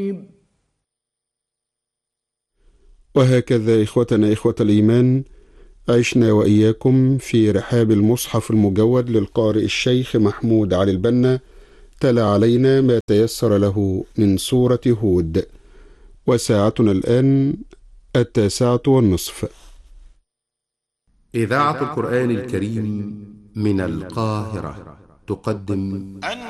وهكذا إخوتنا إخوة الإيمان عشنا وإياكم في رحاب المصحف المجود للقارئ الشيخ محمود علي البنا، تلا علينا ما تيسر له من سورة هود، وساعتنا الآن 9:30. إذاعة القرآن الكريم من القاهرة تقدم